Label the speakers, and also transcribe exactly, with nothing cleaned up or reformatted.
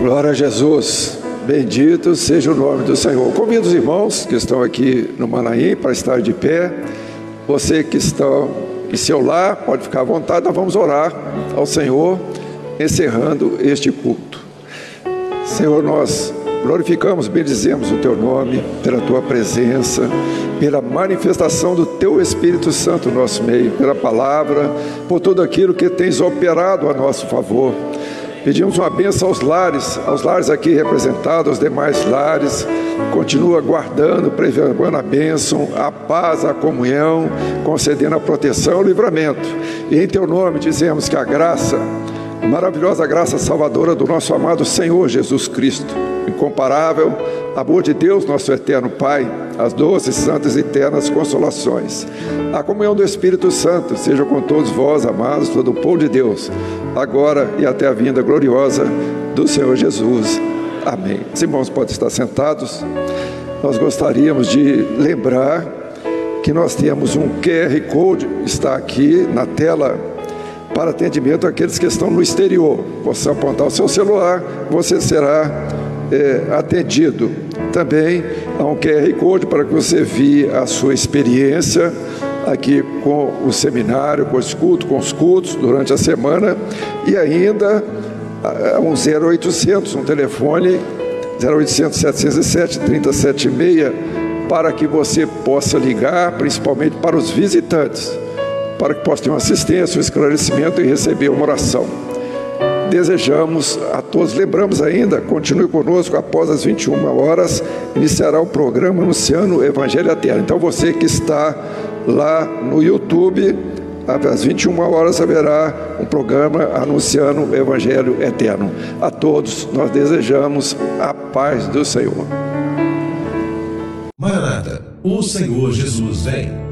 Speaker 1: Glória a Jesus, bendito seja o nome do Senhor. Convido os irmãos que estão aqui no Manaim para estar de pé. Você que está em seu lar, pode ficar à vontade. Nós vamos orar ao Senhor, encerrando este culto. Senhor, nós glorificamos, bendizemos o Teu nome, pela Tua presença, pela manifestação do Teu Espírito Santo no nosso meio, pela palavra, por tudo aquilo que tens operado a nosso favor. Pedimos uma bênção aos lares, aos lares aqui representados, aos demais lares. Continua guardando, preservando a bênção, a paz, a comunhão, concedendo a proteção e o livramento. E em Teu nome dizemos que a graça, a maravilhosa graça salvadora do nosso amado Senhor Jesus Cristo, incomparável, amor de Deus, nosso eterno Pai, as doces, santas e eternas consolações, a comunhão do Espírito Santo, seja com todos vós, amados, todo o povo de Deus, agora e até a vinda gloriosa do Senhor Jesus. Amém. Os irmãos podem estar sentados. Nós gostaríamos de lembrar que nós temos um Q R Code, está aqui na tela, para atendimento àqueles que estão no exterior. Você apontar o seu celular, você será é, atendido. Também há um Q R Code para que você envie a sua experiência aqui com o seminário, com os cultos, com os cultos durante a semana, e ainda um zero oitocentos, um telefone zero oitocentos, setecentos e sete, trinta, setenta e seis, para que você possa ligar, principalmente para os visitantes, para que possa ter uma assistência, um esclarecimento e receber uma oração. Desejamos a todos, lembramos ainda, continue conosco, após as vinte e uma horas, iniciará o programa anunciando o Evangelho Eterno. Então você que está lá no YouTube, às vinte e uma horas haverá um programa anunciando o Evangelho Eterno. A todos nós desejamos a paz do Senhor.
Speaker 2: Maranata, o Senhor Jesus vem.